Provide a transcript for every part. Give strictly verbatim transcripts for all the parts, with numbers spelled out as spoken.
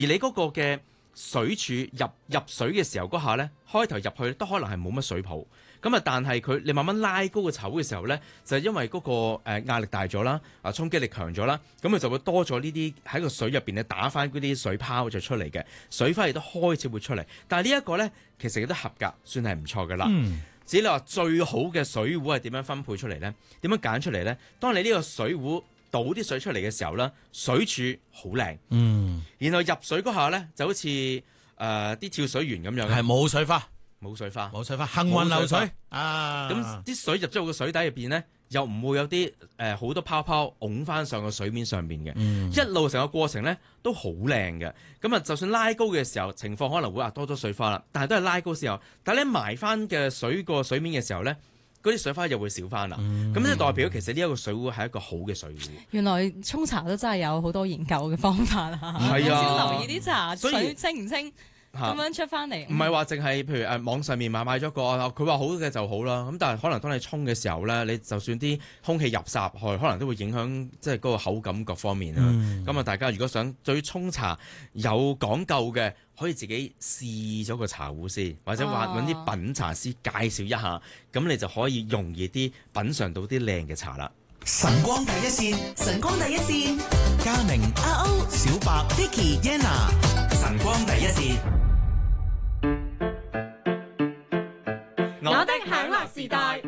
而你嗰個嘅水柱入入水嘅時候嗰下咧，開頭入去都可能係冇乜水泡。咁啊，但係佢你慢慢拉高個頭嘅時候咧，就係因為嗰個誒壓力大咗啦，啊衝擊力強咗啦，咁佢就會多咗呢啲喺個水入邊咧打翻嗰啲水泡就出嚟嘅，水花亦都開始會出嚟。但係呢一個咧，其實亦都合格，算係唔錯噶啦。嗯、至於你話最好嘅水壺係點樣分配出嚟咧？點樣揀出嚟咧？當你呢個水壺倒啲水出嚟嘅時候咧，水柱好靚，嗯，然後入水嗰下咧就好似誒啲跳水員咁樣， 係冇水花。 冇水花， 冇水花，幸運流水，水啊！咁啲水入咗個水底入邊咧，又唔會有啲誒好多泡泡拱翻上個水面上邊嘅，嗯、一路成個過程咧都好靚嘅。咁啊，就算拉高嘅時候，情況可能會話多咗水花啦，但係都係拉高時候。但係咧埋翻嘅水個水面嘅時候咧，嗰啲水花又會少翻啦。咁即係代表其實呢一個水壺係一個好嘅水壺。 原來沖茶都真係有好多研究嘅方法啊！ 係啊， 少留意啲茶水清唔清。咁樣出翻嚟， 唔係話淨係譬如誒網上面買買咗個，佢話好嘅就好啦。咁但係可能當你沖嘅時候咧，你就算啲空氣入閘去，可能都會影響即係嗰個口感各方面啦。咁啊、嗯，大家如果想對於沖茶有講究嘅，可以自己試咗個茶壺先，或者話揾啲品茶師介紹一下，咁、哦、你就可以容易啲品嚐到啲靚嘅茶啦。 晨光第一線，晨光第一線，嘉明、阿歐、小白、Vicky、Yana， 晨光第一線。 我的享樂時代。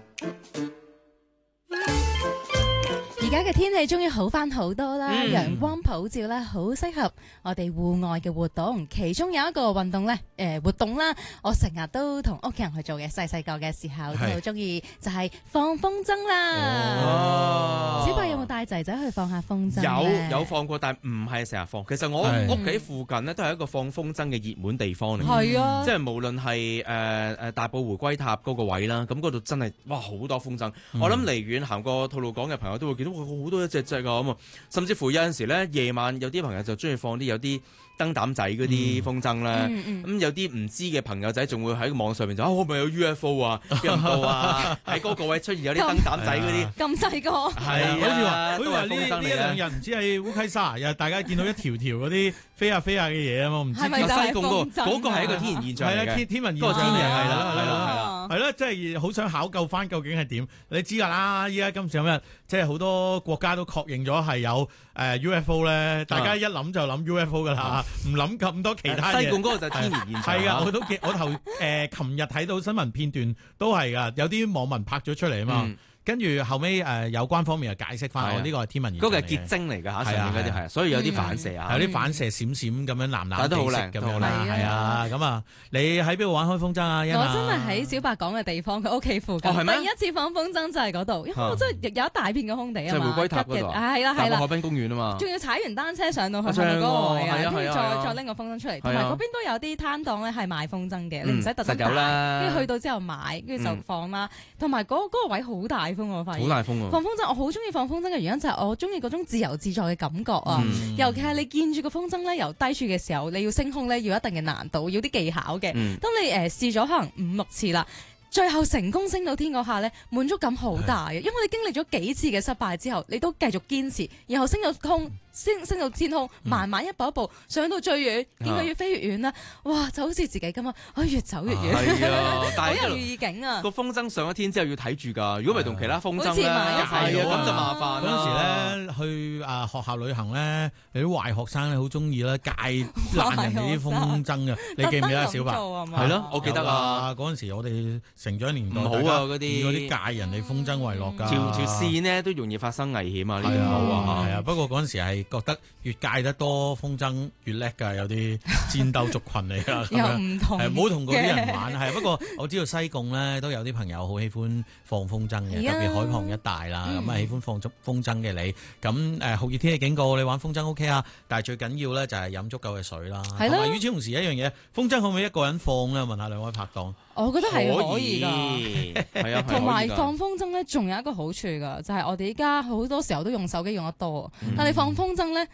而家嘅天氣終於好翻好多啦， 嗯、 陽光普照咧，好適合我哋戶外嘅活動。其中有一個運動咧，誒、呃、活動啦，我成日都同屋企人去做嘅。細細個嘅時候都好中意，就係放風箏啦。 哦， 小白有冇帶仔仔去放下風箏？ 有有放過，但係唔係成日放。其實我屋企附近咧都係一個放風箏嘅熱門地方嚟。 係啊， 即係無論係誒誒大埔回歸塔嗰個位啦，咁嗰度真係哇好多風箏。嗯、我諗離遠行過吐露港嘅朋友都會見到。好多一隻隻啊咁啊，甚至乎有陣時咧，夜晚有啲朋友就中意放啲有啲燈膽仔嗰啲風箏咧，咁、嗯嗯、有啲唔知嘅朋友仔仲會喺網上面就啊，我咪有 U F O 啊，有冇啊？喺嗰個位出現有啲燈膽仔嗰啲， 咁細個係好似話，好似話呢呢一兩日唔知喺烏溪沙，又大家見到一條條嗰啲飛下飛下嘅嘢啊嘛，唔知係咪就係風箏？ 嗰個係一個天然現象嚟嘅， 係啦，天天文現象，係啦係啦係啦，係啦，即係好想考究翻究竟係點？你知㗎啦，依家今時今日即係好多國家都確認咗係有誒 U F O 咧，大家一諗就諗 U F O 㗎啦，唔諗咁多其他嘢。西貢嗰個就係天然現象。 係啊，我都記，我頭誒琴日睇到新聞片段都係㗎，有啲網民拍咗出嚟啊嘛。跟住後尾誒有關方面又解釋翻，我呢個係天文現象，嗰個係結晶嚟㗎嚇，上面嗰啲係，所以有啲反射啊， 有啲反射閃閃咁樣藍藍都好靚咁樣啦，係啊，咁啊，你喺邊度玩開風箏啊？ 我真係喺小白講嘅地方，佢屋企附近。第一次放風箏就係嗰度，因為我真係有一大片嘅空地啊嘛。 即係回歸塔嗰度， 係啦係啦， 海濱公園啊嘛。 仲要踩完單車上到去嗰個位啊，跟住再再拎個風箏出嚟，同埋嗰邊都有啲攤檔咧係賣風箏嘅，你唔使特登買，跟住去到之後買，跟住就放啦。同埋嗰嗰個位好大風，我發現。好大風。放風箏，我好中意放風箏嘅原因就係我中意嗰種自由自在嘅感覺啊！嗯、尤其係你見住個風箏咧由低處嘅時候，你要升空咧要一定嘅難度，要啲技巧嘅。嗯、當你誒、呃、試咗可能五六次啦，最後成功升到天嗰下咧，滿足感好大嘅，因為你經歷咗幾次嘅失敗之後，你都繼續堅持，然後升到空。升升到天空，慢慢一步一步上到最遠，見佢越飛越遠啦！哇，就好似自己咁啊，可以越走越遠， 係啊， 好有意境啊！ 個風箏上咗天之後要睇住㗎，如果唔係同其他風箏咧，係啊，咁就麻煩。 嗰陣時咧去啊學校旅行咧，有啲壞學生咧好中意咧戒爛人哋啲風箏㗎，你記唔記得小白？ 係咯，我記得啊！ 嗰陣時我哋成長年代唔好啊，嗰啲嗰啲戒人哋風箏為樂㗎， 條條線呢都容易發生危險啊！呢啲唔好啊， 係啊，不過嗰陣時係覺得越戒得多風箏越叻㗎，有啲戰鬥族群嚟㗎， 有唔同嘅， 唔好同嗰啲人玩。係不過我知道西貢咧都有啲朋友好喜歡放風箏嘅，特別海旁一帶啦，咁啊喜歡放風箏嘅你，咁誒酷熱天氣警告，你玩風箏 O K 啊，但係最緊要咧就係飲足夠嘅水啦。同埋與此同時一樣嘢，風箏可唔可以一個人放咧？問下兩位拍檔。 我覺得係可以㗎， 係啊， 同埋放風箏咧，仲有一個好處㗎，就係我哋依家好多時候都用手機用得多，但係放風箏咧。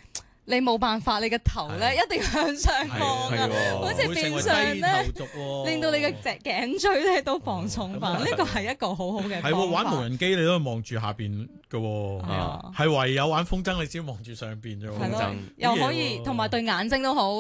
你冇辦法，你嘅頭咧一定要向上放啊，好似變相咧，令到你嘅脊頸椎咧都放鬆翻。呢個係一個好好嘅方法。 係玩無人機，你都係望住下邊嘅喎，係唯有玩風箏你先望住上邊啫喎。 又可以同埋對眼睛都好。